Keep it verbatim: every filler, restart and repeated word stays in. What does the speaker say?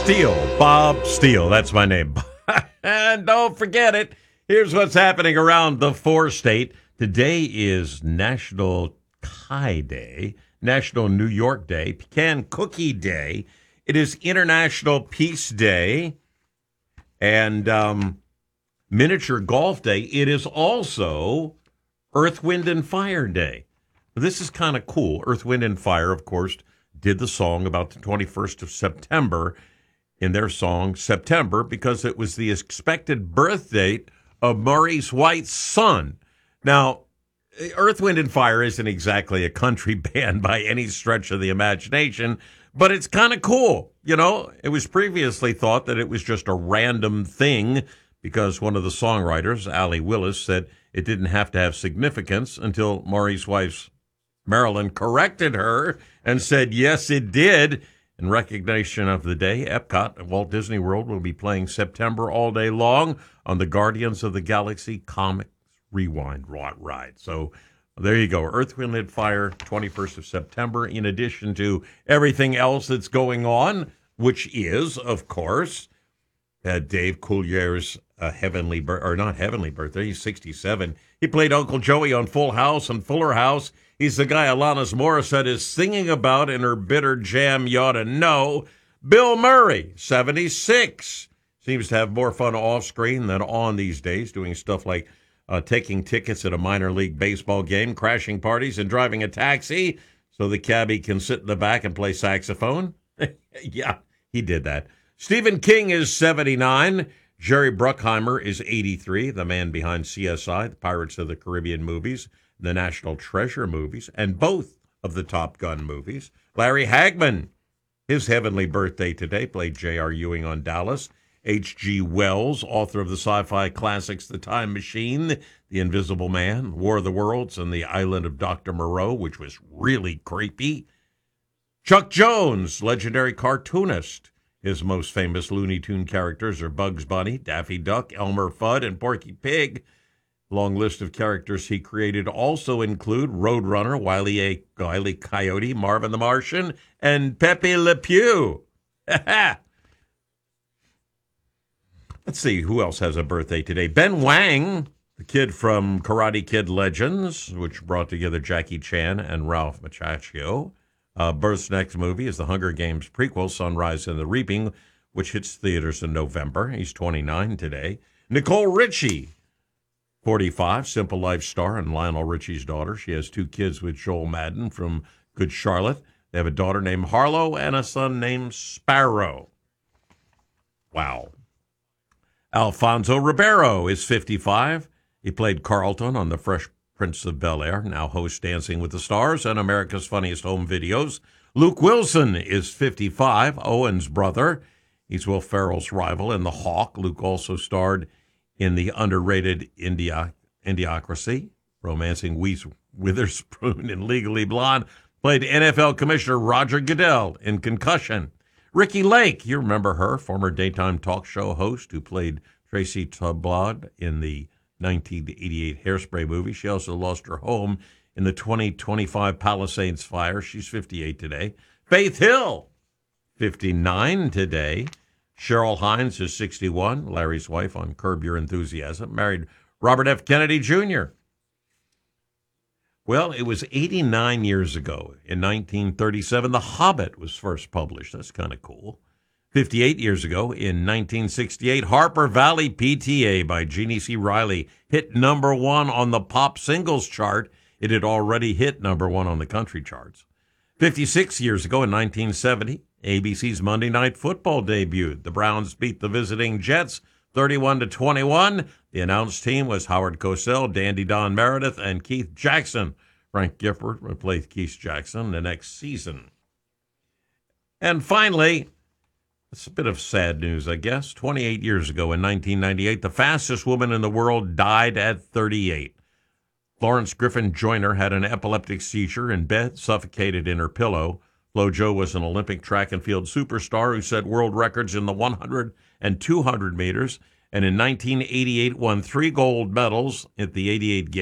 Steele, Bob Steele, that's my name. And don't forget it, here's what's happening around the four-state. Today is National Pie Day, National New York Day, Pecan Cookie Day. It is International Peace Day, and um, Miniature Golf Day. It is also Earth, Wind, and Fire Day. This is kind of cool. Earth, Wind, and Fire, of course, did the song about the twenty-first of September in their song September because it was the expected birth date of Maurice White's son. Now, Earth, Wind, and Fire isn't exactly a country band by any stretch of the imagination, but it's kind of cool. You know, it was previously thought that it was just a random thing because one of the songwriters, Allie Willis, said it didn't have to have significance until Maurice White's Marilyn corrected her and said, yes, it did. In recognition of the day, Epcot at Walt Disney World will be playing September all day long on the Guardians of the Galaxy Comics Rewind ride. So there you go. Earth, Wind, and Fire, twenty-first of September, in addition to everything else that's going on, which is, of course, uh, Dave Coulier's uh, heavenly, bir- or not heavenly birthday. He's sixty-seven. He played Uncle Joey on Full House and Fuller House. He's the guy Alanis Morissette is singing about in her bitter jam You Ought to Know. Bill Murray, seventy-six. Seems to have more fun off-screen than on these days, doing stuff like uh, taking tickets at a minor league baseball game, crashing parties, and driving a taxi so the cabbie can sit in the back and play saxophone. Yeah, he did that. Stephen King is seventy-nine. Jerry Bruckheimer is eighty-three, the man behind C S I, the Pirates of the Caribbean movies, the National Treasure movies, and both of the Top Gun movies. Larry Hagman, his heavenly birthday today, played J R. Ewing on Dallas. H G. Wells, author of the sci-fi classics The Time Machine, The Invisible Man, War of the Worlds, and The Island of Doctor Moreau, which was really creepy. Chuck Jones, legendary cartoonist. His most famous Looney Tune characters are Bugs Bunny, Daffy Duck, Elmer Fudd, and Porky Pig. Long list of characters he created also include Roadrunner, Wile E. Wile E. Coyote, Marvin the Martian, and Pepe Le Pew. Let's see, who else has a birthday today? Ben Wang, the kid from Karate Kid Legends, which brought together Jackie Chan and Ralph Macchio. Uh, Birth's next movie is the Hunger Games prequel, Sunrise and the Reaping, which hits theaters in November. He's twenty-nine today. Nicole Richie, forty-five, Simple Life star and Lionel Richie's daughter. She has two kids with Joel Madden from Good Charlotte. They have a daughter named Harlow and a son named Sparrow. Wow. Alfonso Ribeiro is fifty-five. He played Carlton on The Fresh Prince of Bel-Air, now hosts Dancing with the Stars and America's Funniest Home Videos. Luke Wilson is fifty-five, Owen's brother. He's Will Ferrell's rival in The Hawk. Luke also starred in the underrated India, Idiocracy, romancing Reese Witherspoon in Legally Blonde, played N F L Commissioner Roger Goodell in Concussion. Ricky Lake, you remember her, former daytime talk show host who played Tracy Toblaud in the nineteen eighty-eight Hairspray movie. She also lost her home in the twenty twenty-five Palisades fire. She's fifty-eight today. Faith Hill, fifty-nine today. Cheryl Hines is sixty-one, Larry's wife on Curb Your Enthusiasm, married Robert F. Kennedy Junior Well, it was eighty-nine years ago, in nineteen thirty-seven, The Hobbit was first published. That's kind of cool. fifty-eight years ago, in nineteen sixty-eight, Harper Valley P T A by Jeannie C. Riley hit number one on the pop singles chart. It had already hit number one on the country charts. fifty-six years ago, in nineteen seventy, A B C's Monday Night Football debuted. The Browns beat the visiting Jets thirty-one to twenty-one. The announced team was Howard Cosell, Dandy Don Meredith, and Keith Jackson. Frank Gifford replaced Keith Jackson the next season. And finally, it's a bit of sad news, I guess. twenty-eight years ago, in nineteen ninety-eight, the fastest woman in the world died at thirty-eight. Florence Griffin Joyner had an epileptic seizure in bed, suffocated in her pillow. FloJo was an Olympic track and field superstar who set world records in the one hundred and two hundred meters, and in nineteen eighty-eight won three gold medals at the eighty-eight Games.